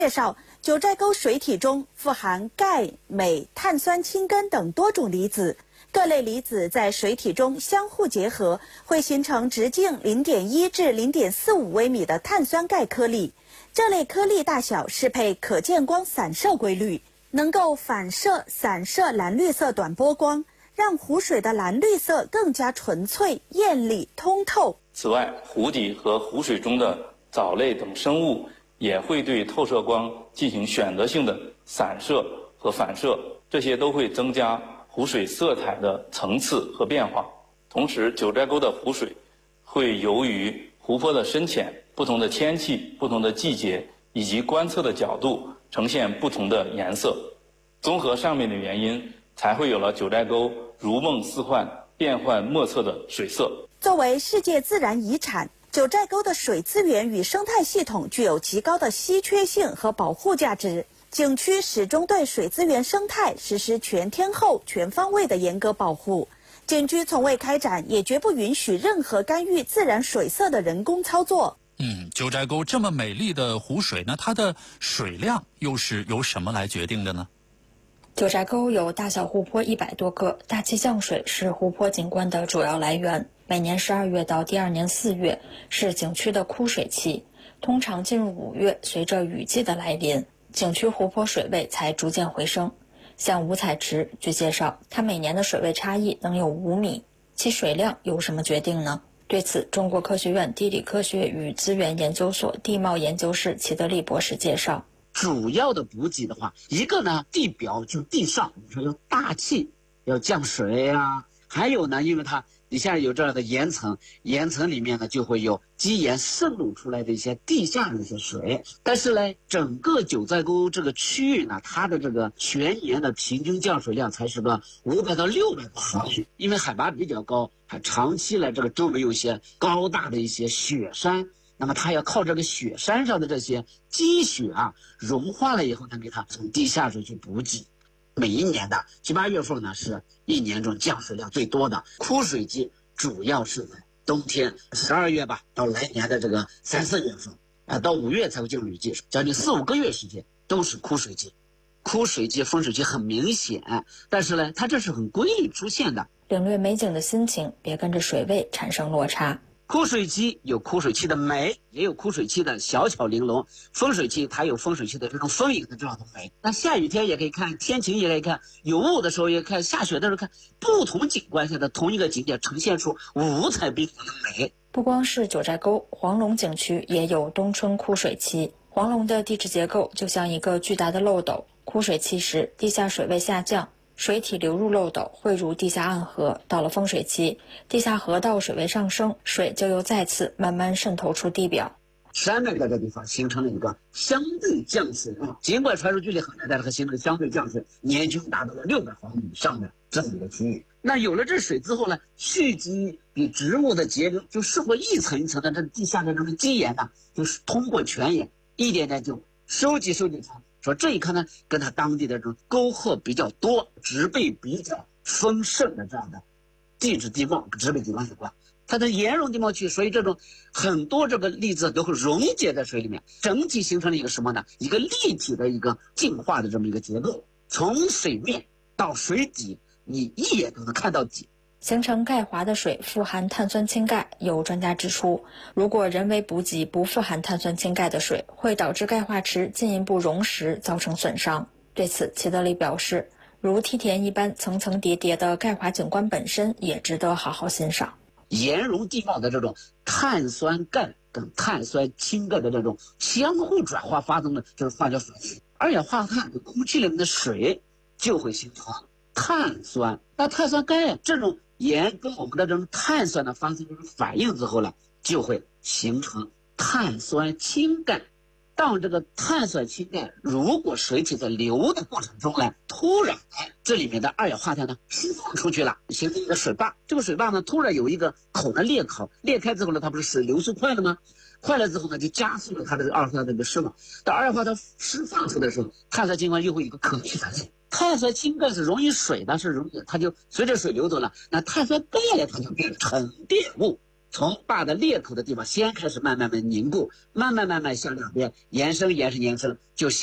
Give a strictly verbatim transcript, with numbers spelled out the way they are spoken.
介绍，九寨沟水体中富含钙、镁、碳酸氢根等多种离子，各类离子在水体中相互结合，会形成直径 零点一 至 零点四五 微米的碳酸钙颗粒。这类颗粒大小适配可见光散射规律，能够反射、散射蓝绿色短波光，让湖水的蓝绿色更加纯粹、艳丽、通透。 此外，湖底和湖水中的藻类等生物也会对透射光进行选择性的散射和反射，这些都会增加湖水色彩的层次和变化。同时，九寨沟的湖水会由于湖泊的深浅、不同的天气、不同的季节以及观测的角度，呈现不同的颜色。综合上面的原因，才会有了九寨沟如梦似幻、变幻莫测的水色。 作为世界自然遗产，九寨沟的水资源与生态系统具有极高的稀缺性和保护价值。景区始终对水资源生态实施全天候、全方位的严格保护。景区从未开展，也绝不允许任何干预自然水色的人工操作。 嗯，九寨沟这么美丽的湖水，那它的水量又是由什么来决定的呢？ 九寨沟有大小湖泊一百多个，大气降水是湖泊景观的主要来源。每年十二月到第二年四月是景区的枯水期，通常进入五月，随着雨季的来临，景区湖泊水位才逐渐回升。像五彩池，据介绍，它每年的水位差异能有五米，其水量由什么决定呢？对此，中国科学院地理科学与资源研究所地貌研究室齐德利博士介绍， 主要的补给的话，一个呢，地表就是地上，你说要大气，要降水啊，还有呢，因为它底下有这样的岩层，岩层里面呢就会有基岩渗露出来的一些地下的一些水。但是呢，整个九寨沟这个区域呢，它的这个全年的平均降水量才是个五百到六百个毫米，因为海拔比较高，还长期呢这个周围有一些高大的一些雪山。那么它要靠这个雪山上的这些积雪啊，融化了以后呢，给它从地下水去补给。每一年的七八月份呢，是一年中降水量最多的枯水季，主要是在冬天十二月吧，到来年的这个三四月份啊，到五月才会进入雨季，将近四五个月时间都是枯水季。枯水季、丰水期很明显，但是呢，它这是很规律出现的。 领略美景的心情，别跟着水位产生落差。 枯水期有枯水期的美，也有枯水期的小巧玲珑。丰水期它有丰水期的这种丰盈的这样的美。那下雨天也可以看，天晴也可以看，有雾的时候也看，下雪的时候看，不同景观下的同一个景点呈现出五彩缤纷的美。 不光是九寨沟，黄龙景区也有冬春枯水期。黄龙的地质结构就像一个巨大的漏斗，枯水期时地下水位下降，水体流入漏斗，汇入地下暗河。到了丰水期，地下河道水位上升，水就又再次慢慢渗透出地表。 山脉在这地方形成了一个相对降水啊，尽管传输距离很远，但是它形成相对降水，年均达到了六百毫米以上的这么一个区域。那有了这水之后呢，蓄积比植物的结构就社会一层一层的这地下的这种基岩呢，就是通过泉眼一点点就收集收集成。说这一看呢，跟它当地的这种沟壑比较多、植被比较丰盛的这样的地质地貌、植被地貌有关。它的岩溶地貌区，所以这种很多这个粒子都会溶解在水里面，整体形成了一个什么呢？一个立体的一个进化的这么一个结构，从水面到水底，你一眼都能看到底。 形成钙华的水富含碳酸氢钙，有专家指出，如果人为补给不富含碳酸氢钙的水，会导致钙化池进一步溶蚀，造成损伤。对此，齐德利表示，如梯田一般层层叠叠的钙华景观本身也值得好好欣赏。 岩溶地貌的这种碳酸钙跟碳酸氢钙的这种相互转化发生的就是化学反应，二氧化碳跟空气里面的水就会形成碳酸。那碳酸钙这种盐跟我们的这种碳酸呢发生这种反应之后呢，就会形成碳酸氢钙。当这个碳酸氢钙如果水体在流的过程中呢，突然这里面的二氧化碳呢释放出去了，形成一个水坝。这个水坝呢突然有一个口呢裂口，裂开之后呢，它不是水流速快了吗？快了之后呢，就加速了它的二氧化碳的这个释放。当二氧化碳释放出的时候，碳酸氢钙又会有一个可逆反应。碳酸氢钙是溶于水的，是溶于它就随着水流走了，那碳酸钙呢它就变成沉淀物。 从坝的裂口的地方先开始慢慢慢凝固，慢慢慢慢向两边延伸延伸延伸，就